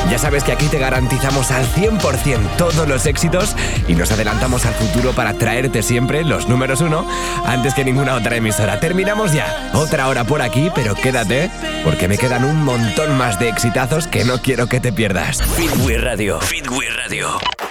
Ya sabes que aquí te garantizamos al 100% todos los éxitos y nos adelantamos al futuro para traerte siempre los números 1 antes que ninguna otra emisora. Terminamos ya. Otra hora por aquí, pero quédate porque me quedan un montón más de exitazos que no quiero que te pierdas. Fit We Radio. Fit We Radio.